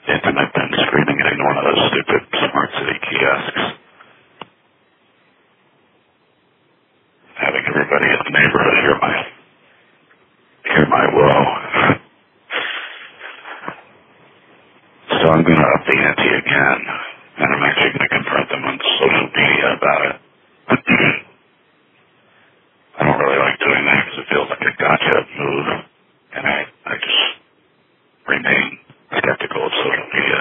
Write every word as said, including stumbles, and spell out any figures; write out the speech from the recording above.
internet bin screaming getting one of those stupid smart city kiosks. Having everybody in the neighborhood hear my hear my woe. So I'm going to up the ante again, and I'm actually going to confront them on social media about it.